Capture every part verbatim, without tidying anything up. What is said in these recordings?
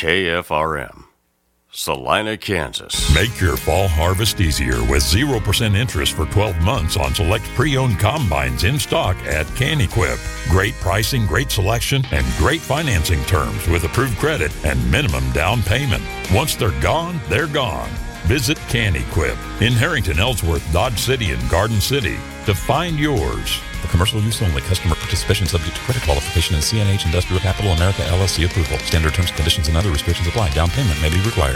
K F R M, Salina, Kansas. Make your fall harvest easier with zero percent interest for twelve months on select pre-owned combines in stock at CanEquip. Great pricing, great selection, and great financing terms with approved credit and minimum down payment. Once they're gone, they're gone. Visit CanEquip in Harrington, Ellsworth, Dodge City, and Garden City to find yours. For commercial use only. Customer participation subject to credit qualification and C N H Industrial Capital America L L C approval. Standard terms, conditions, and other restrictions apply. Down payment may be required.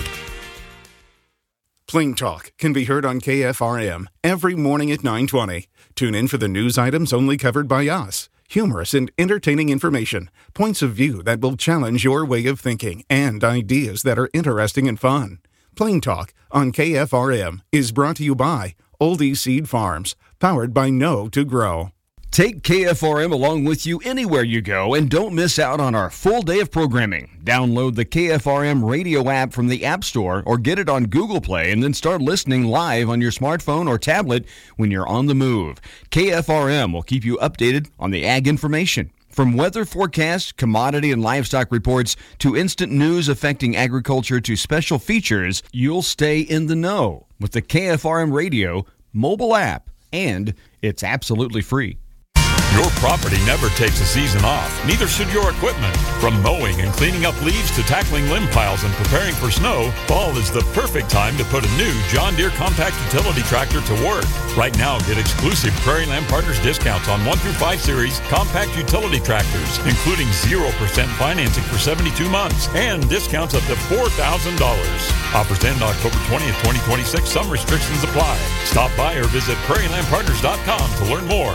Plain Talk can be heard on K F R M every morning at nine twenty. Tune in for the news items only covered by us. Humorous and entertaining information, points of view that will challenge your way of thinking, and ideas that are interesting and fun. Plain Talk on K F R M is brought to you by Oldie Seed Farms, powered by Know to Grow. Take K F R M along with you anywhere you go and don't miss out on our full day of programming. Download the K F R M radio app from the App Store or get it on Google Play and then start listening live on your smartphone or tablet when you're on the move. K F R M will keep you updated on the ag information. From weather forecasts, commodity and livestock reports, to instant news affecting agriculture to special features, you'll stay in the know with the K F R M radio mobile app, and it's absolutely free. Your property never takes a season off, neither should your equipment. From mowing and cleaning up leaves to tackling limb piles and preparing for snow, fall is the perfect time to put a new John Deere compact utility tractor to work. Right now, get exclusive Prairie Land Partners discounts on one through five series compact utility tractors, including zero percent financing for seventy-two months and discounts up to four thousand dollars. Offers end October twentieth, twenty twenty-six. Some restrictions apply. Stop by or visit prairie land partners dot com to learn more.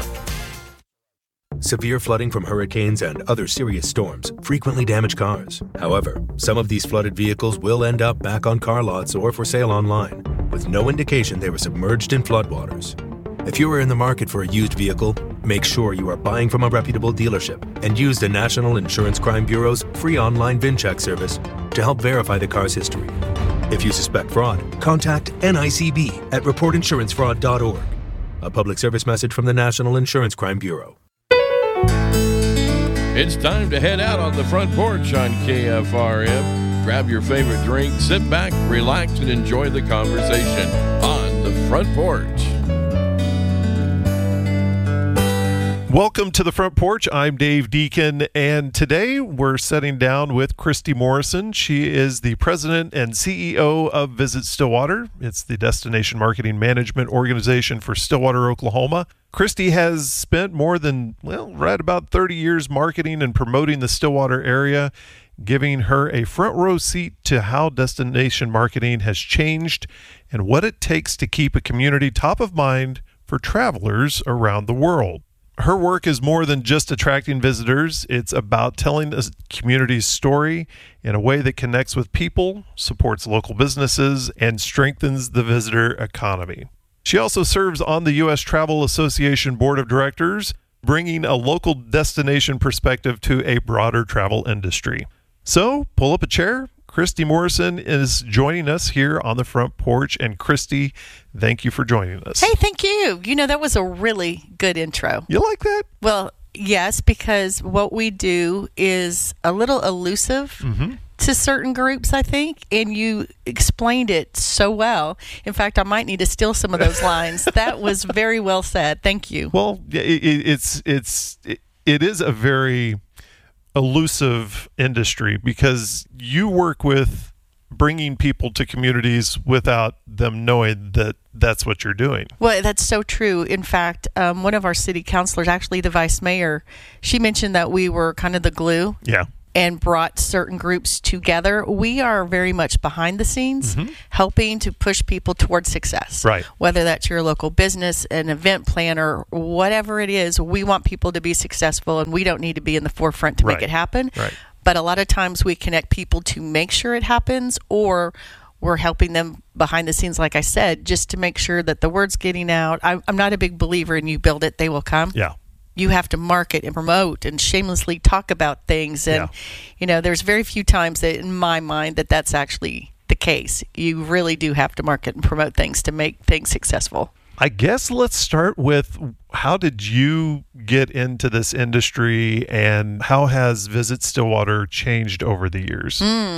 Severe flooding from hurricanes and other serious storms frequently damage cars. However, some of these flooded vehicles will end up back on car lots or for sale online, with no indication they were submerged in floodwaters. If you are in the market for a used vehicle, make sure you are buying from a reputable dealership and use the National Insurance Crime Bureau's free online VIN check service to help verify the car's history. If you suspect fraud, contact N I C B at report insurance fraud dot org. A public service message from the National Insurance Crime Bureau. It's time to head out on the front porch on K F R M. Grab your favorite drink, sit back, relax, and enjoy the conversation on the front porch. Welcome to the front porch. I'm Dave Deacon, and today we're sitting down with Christy Morrison. She is the president and C E O of Visit Stillwater. It's the destination marketing management organization for Stillwater, Oklahoma. Christy has spent more than, well, right about thirty years marketing and promoting the Stillwater area, giving her a front row seat to how destination marketing has changed and what it takes to keep a community top of mind for travelers around the world. Her work is more than just attracting visitors. It's about telling the community's story in a way that connects with people, supports local businesses, and strengthens the visitor economy. She also serves on the U S Travel Association Board of Directors, bringing a local destination perspective to a broader travel industry. So, pull up a chair. Christy Morrison is joining us here on the front porch. And Christy, thank you for joining us. Hey, thank you. You know, that was a really good intro. You like that? Well, yes, because what we do is a little elusive mm-hmm. to certain groups, I think, and you explained it so well. In fact, I might need to steal some of those lines. That was very well said. Thank you. Well, it, it's it's it, it is a very elusive industry because you work with bringing people to communities without them knowing that that's what you're doing. Well, that's so true. In fact, um, one of our city councilors, actually the vice mayor, she mentioned that we were kind of the glue. Yeah. And brought certain groups together. We are very much behind the scenes, mm-hmm. helping to push people towards success. Right. Whether that's your local business, an event planner, whatever it is, we want people to be successful, and we don't need to be in the forefront to right. make it happen. Right. But a lot of times we connect people to make sure it happens, or we're helping them behind the scenes, like I said, just to make sure that the word's getting out. I'm, I'm not a big believer in you build it, they will come. Yeah. You have to market and promote and shamelessly talk about things. And, yeah. you know, there's very few times that in my mind that that's actually the case. You really do have to market and promote things to make things successful. I guess let's start with, how did you get into this industry and how has Visit Stillwater changed over the years? Mm,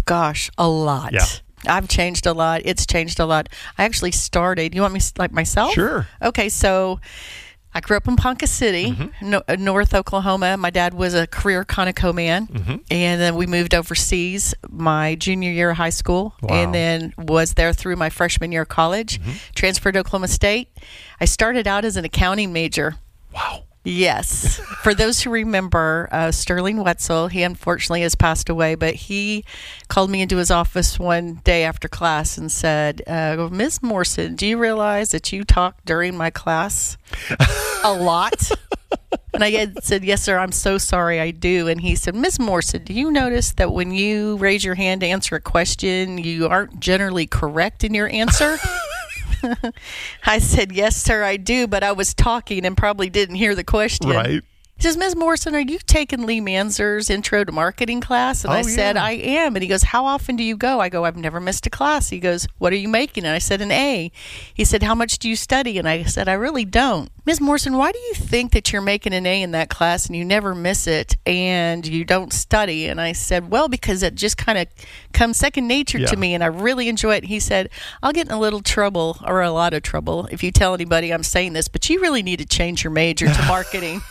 gosh, a lot. Yeah. I've changed a lot. It's changed a lot. I actually started, you want me like myself? Sure. Okay, so I grew up in Ponca City, Mm-hmm. no, North Oklahoma. My dad was a career Conoco man, Mm-hmm. and then we moved overseas my junior year of high school, Wow. and then was there through my freshman year of college, Mm-hmm. transferred to Oklahoma State. I started out as an accounting major. Wow. Yes. For those who remember, uh, Sterling Wetzel, he unfortunately has passed away, but he called me into his office one day after class and said, uh, Miz Morrison, do you realize that you talk during my class a lot? And I had said, yes, sir, I'm so sorry, I do. And he said, Miz Morrison, do you notice that when you raise your hand to answer a question, you aren't generally correct in your answer? I said, yes, sir, I do, but I was talking and probably didn't hear the question. Right. He says, Miz Morrison, are you taking Lee Manzer's Intro to Marketing class? And Oh, I said, yeah. I am. And he goes, how often do you go? I go, I've never missed a class. He goes, what are you making? And I said, an A. He said, how much do you study? And I said, I really don't. Miz Morrison, why do you think that you're making an A in that class and you never miss it and you don't study? And I said, well, because it just kind of comes second nature Yeah. to me and I really enjoy it. He said, I'll get in a little trouble or a lot of trouble if you tell anybody I'm saying this, but you really need to change your major to marketing.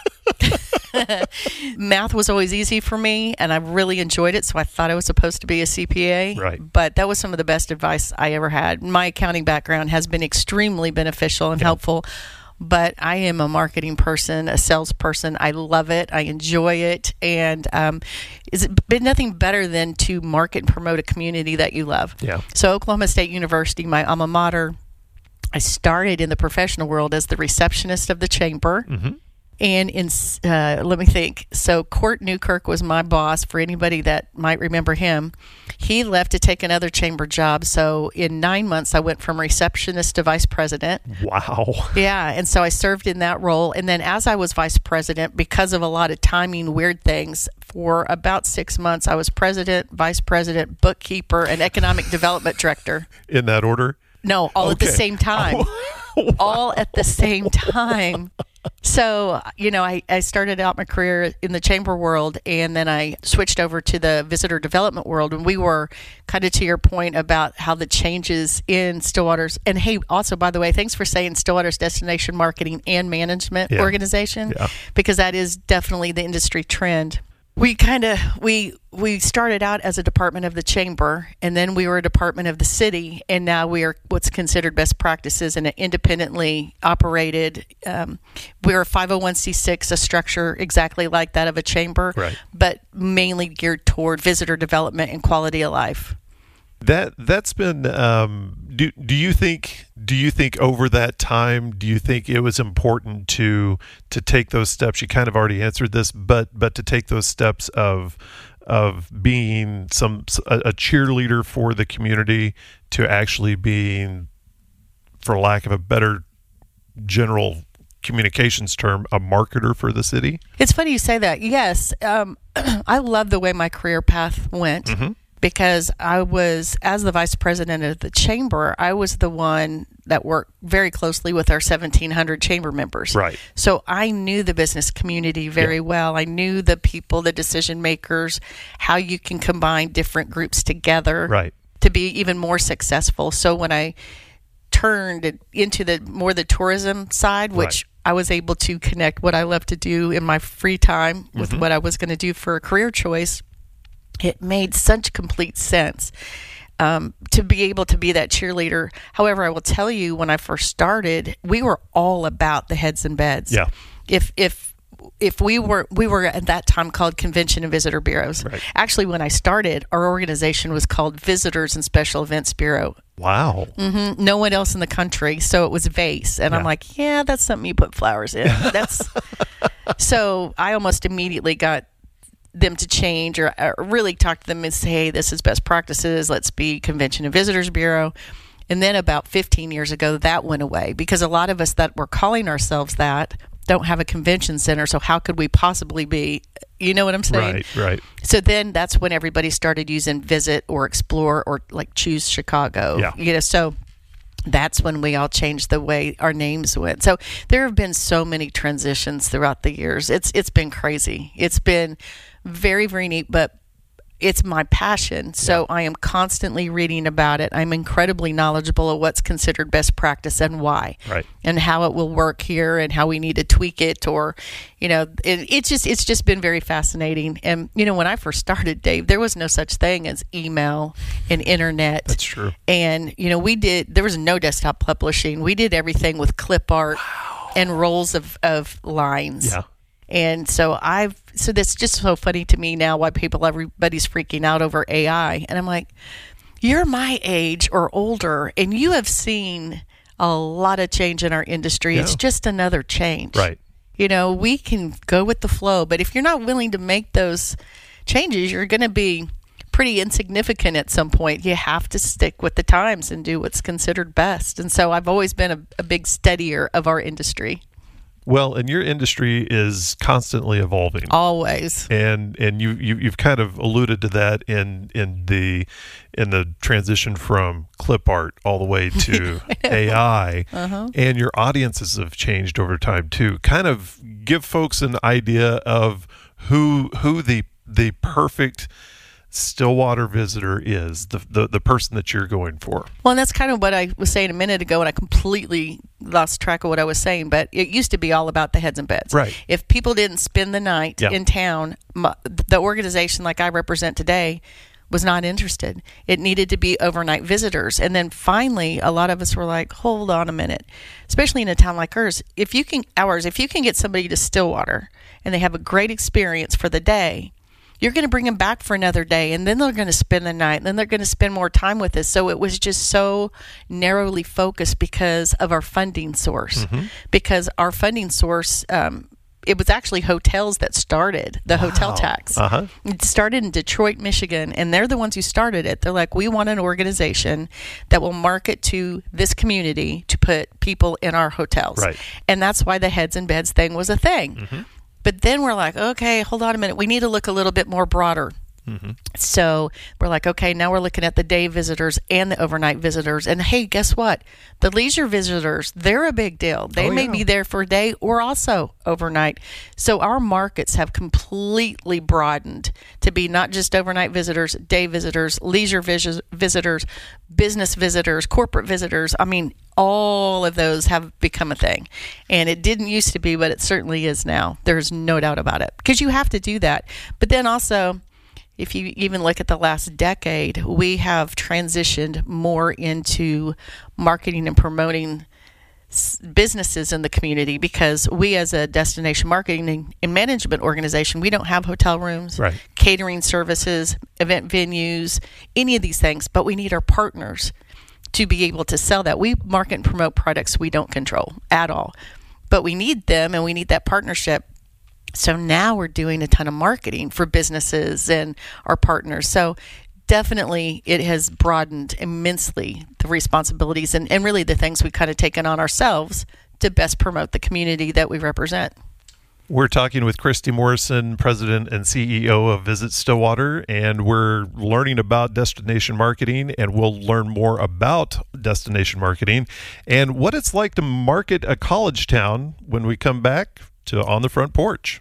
Math was always easy for me and I really enjoyed it, so I thought I was supposed to be a C P A. Right. But that was some of the best advice I ever had. My accounting background has been extremely beneficial and helpful, but I am a marketing person, a salesperson. I love it. I enjoy it. And um, it's been nothing better than to market and promote a community that you love. Yeah. So Oklahoma State University, my alma mater, I started in the professional world as the receptionist of the chamber. Mm-hmm. And in, uh, let me think. So Court Newkirk was my boss. For anybody that might remember him, he left to take another chamber job. So in nine months, I went from receptionist to vice president. Wow. Yeah, and so I served in that role. And then as I was vice president, because of a lot of timing, weird things, for about six months, I was president, vice president, bookkeeper, and economic development director. In that order? No, all at the Okay. same time. Wow. All at the same time. So, you know, I, I started out my career in the chamber world, and then I switched over to the visitor development world. And we were kind of to your point about how the changes in Stillwater's, and hey, also, by the way, thanks for saying Stillwater's Destination Marketing and Management Yeah. Organization, Yeah. because that is definitely the industry trend. We kind of, we we started out as a department of the chamber, and then we were a department of the city, and now we are what's considered best practices and an independently operated, um, we're a five oh one c six, a structure exactly like that of a chamber, Right. but mainly geared toward visitor development and quality of life. That that's been. Um, do do you think? Do you think over that time? Do you think it was important to to take those steps? You kind of already answered this, but but to take those steps of of being some a, a cheerleader for the community to actually being, for lack of a better general communications term, a marketer for the city. It's funny you say that. Yes, um, I love the way my career path went. Mm-hmm. Because I was, as the vice president of the chamber, I was the one that worked very closely with our seventeen hundred chamber members. Right. So I knew the business community very Yeah. well. I knew the people, the decision makers, how you can combine different groups together Right. to be even more successful. So when I turned into the more the tourism side, which Right. I was able to connect what I love to do in my free time with Mm-hmm. what I was going to do for a career choice, it made such complete sense um, to be able to be that cheerleader. However, I will tell you, when I first started, we were all about the heads and beds. Yeah. If if if we were we were at that time called Convention and Visitor Bureaus. Right. Actually, when I started, our organization was called Visitors and Special Events Bureau. Wow. Mm-hmm. No one else in the country, so it was V A S E. And Yeah. I'm like, yeah, that's something you put flowers in. That's so I almost immediately got them to change, or, or really talk to them and say, hey, this is best practices. Let's be Convention and Visitors Bureau. And then about fifteen years ago, that went away because a lot of us that were calling ourselves that don't have a convention center. So how could we possibly be? You know what I'm saying? Right. Right. So then that's when everybody started using Visit or Explore or like Choose Chicago. Yeah. You know, so that's when we all changed the way our names went. So there have been so many transitions throughout the years. It's it's been crazy. It's been very, very neat. But it's my passion. So I am constantly reading about it. I'm incredibly knowledgeable of what's considered best practice and why, right, and how it will work here and how we need to tweak it, or, you know, it, it's just it's just been very fascinating. And, you know, when I first started, Dave, there was no such thing as email and internet. That's true. And, you know, we did, there was no desktop publishing. We did everything with clip art wow. and rolls of, of lines. Yeah. And so I've, so that's just so funny to me now why people, everybody's freaking out over A I. And I'm like, you're my age or older, and you have seen a lot of change in our industry. Yeah. It's just another change. Right. You know, we can go with the flow, but if you're not willing to make those changes, you're going to be pretty insignificant at some point. You have to stick with the times and do what's considered best. And so I've always been a, a big studier of our industry. Well, and your industry is constantly evolving. Always. And and you, you you've kind of alluded to that in in the in the transition from clip art all the way to A I. Uh-huh. And your audiences have changed over time too. Kind of give folks an idea of who who the the perfect Stillwater visitor is, the, the the person that you're going for. Well, and that's kind of what I was saying a minute ago, and I completely lost track of what I was saying, but it used to be all about the heads and beds. Right. If people didn't spend the night yeah. in town, my, the organization like I represent today was not interested. It needed to be overnight visitors. And then finally, a lot of us were like, hold on a minute, especially in a town like ours, if you can, ours, if you can get somebody to Stillwater and they have a great experience for the day, you're going to bring them back for another day, and then they're going to spend the night, and then they're going to spend more time with us. So it was just so narrowly focused because of our funding source. Mm-hmm. Because our funding source, um, it was actually hotels that started the wow. hotel tax. Uh-huh. It started in Detroit, Michigan, and they're the ones who started it. They're like, we want an organization that will market to this community to put people in our hotels. Right. And that's why the heads and beds thing was a thing. Mm-hmm. But then we're like, okay, hold on a minute. We need to look a little bit more broader. Mm-hmm. So we're like, okay, now we're looking at the day visitors and the overnight visitors. And hey, guess what? The leisure visitors, they're a big deal. They oh, may yeah. be there for a day or also overnight. So our markets have completely broadened to be not just overnight visitors, day visitors, leisure vis- visitors, business visitors, corporate visitors. I mean, all of those have become a thing. And it didn't used to be, but it certainly is now. There's no doubt about it. Because you have to do that. But then also, if you even look at the last decade, we have transitioned more into marketing and promoting businesses in the community, because we as a destination marketing and management organization, we don't have hotel rooms, right. catering services, event venues, any of these things, but we need our partners to be able to sell that. We market and promote products we don't control at all, but we need them, and we need that partnership. So now we're doing a ton of marketing for businesses and our partners. So definitely it has broadened immensely the responsibilities and, and really the things we've kind of taken on ourselves to best promote the community that we represent. We're talking with Christy Morrison, President and C E O of Visit Stillwater, and we're learning about destination marketing, and we'll learn more about destination marketing and what it's like to market a college town when we come back to On the Front Porch.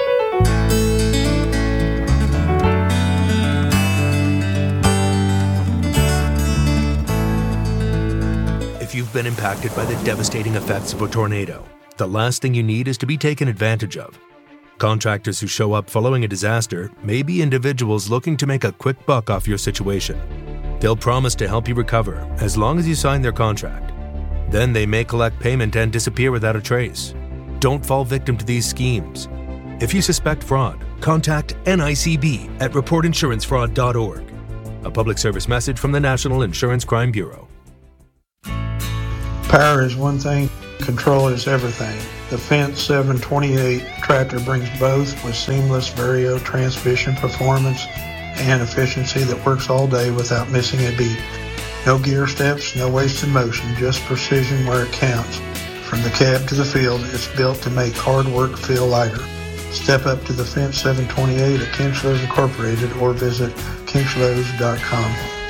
If you've been impacted by the devastating effects of a tornado, the last thing you need is to be taken advantage of. Contractors who show up following a disaster may be individuals looking to make a quick buck off your situation. They'll promise to help you recover as long as you sign their contract. Then they may collect payment and disappear without a trace. Don't fall victim to these schemes. If you suspect fraud, contact N I C B at report insurance fraud dot org. A public service message from the National Insurance Crime Bureau. Power is one thing, control is everything. The Fendt seven twenty-eight tractor brings both with seamless Vario transmission performance and efficiency that works all day without missing a beat. No gear steps, no wasted motion, just precision where it counts. From the cab to the field, it's built to make hard work feel lighter. Step up to the Fendt seven twenty-eight at Kinchlows Incorporated or visit kinchlows dot com.